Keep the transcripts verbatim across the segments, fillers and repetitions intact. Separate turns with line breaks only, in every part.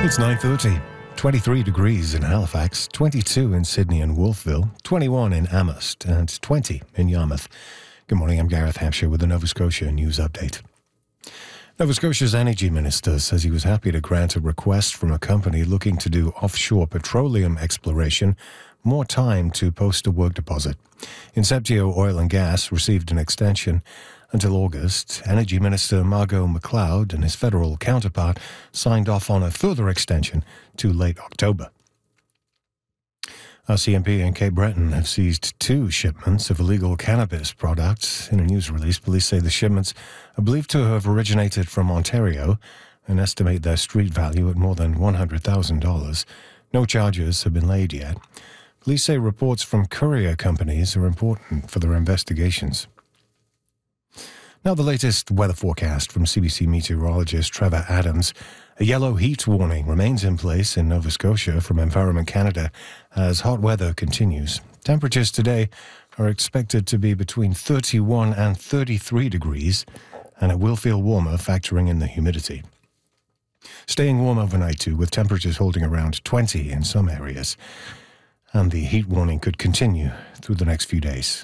It's nine thirty. twenty-three degrees in Halifax, twenty-two in Sydney and Wolfville, twenty-one in Amherst, and twenty in Yarmouth. Good morning, I'm Gareth Hampshire with the Nova Scotia News Update. Nova Scotia's Energy Minister says he was happy to grant a request from a company looking to do offshore petroleum exploration more time to post a work deposit. Inceptio Oil and Gas received an extension until August. Energy Minister Margot McLeod and his federal counterpart signed off on a further extension to late October. R C M P and Cape Breton have seized two shipments of illegal cannabis products. In a news release, police say the shipments are believed to have originated from Ontario and estimate their street value at more than one hundred thousand dollars. No charges have been laid yet. Police say reports from courier companies are important for their investigations. Now the latest weather forecast from C B C meteorologist Trevor Adams. A yellow heat warning remains in place in Nova Scotia from Environment Canada as hot weather continues. Temperatures today are expected to be between thirty-one and thirty-three degrees, and it will feel warmer factoring in the humidity. Staying warm overnight too, with temperatures holding around twenty in some areas. And the heat warning could continue through the next few days.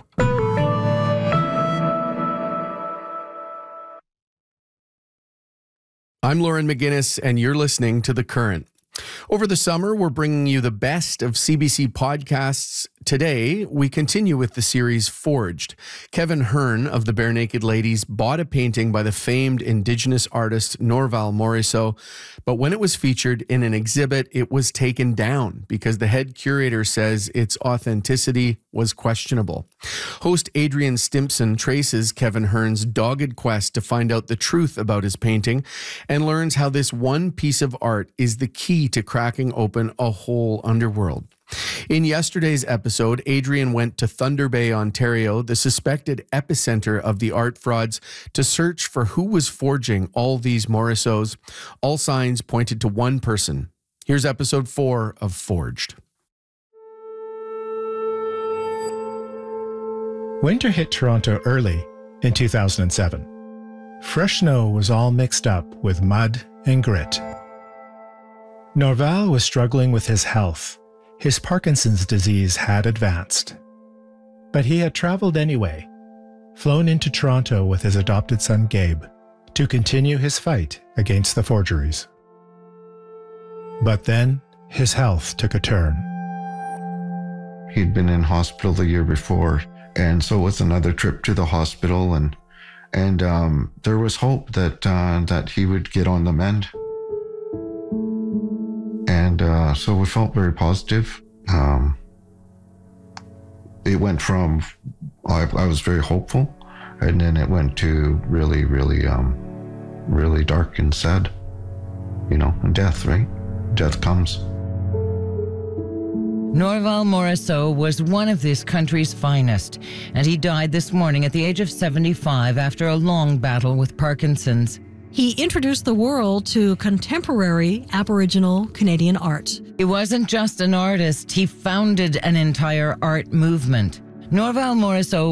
I'm Lauren McGinnis, and you're listening to The Current. Over the summer, we're bringing you the best of C B C podcasts. Today, we continue with the series Forged. Kevin Hearn of the Bare Naked Ladies bought a painting by the famed Indigenous artist Norval Morrisseau, but when it was featured in an exhibit, it was taken down because the head curator says its authenticity was questionable. Host Adrian Stimpson traces Kevin Hearn's dogged quest to find out the truth about his painting and learns how this one piece of art is the key to cracking open a whole underworld. In yesterday's episode, Adrian went to Thunder Bay, Ontario, the suspected epicenter of the art frauds, to search for who was forging all these Morrisseaus. All signs pointed to one person. Here's episode four of Forged.
Winter hit Toronto early in two thousand seven. Fresh snow was all mixed up with mud and grit. Norval was struggling with his health. His Parkinson's disease had advanced. But he had traveled anyway, flown into Toronto with his adopted son Gabe to continue his fight against the forgeries. But then his health took a turn.
He'd been in hospital the year before, and so it was another trip to the hospital, and and um, there was hope that uh, that he would get on the mend. And uh, so we felt very positive. Um, it went from, I, I was very hopeful, and then it went to really, really, um, really dark and sad. You know, and death, right? Death comes.
Norval Morrisseau was one of this country's finest, and he died this morning at the age of seventy-five after a long battle with Parkinson's.
He introduced the world to contemporary Aboriginal Canadian art.
He wasn't just an artist, he founded an entire art movement. Norval Morrisseau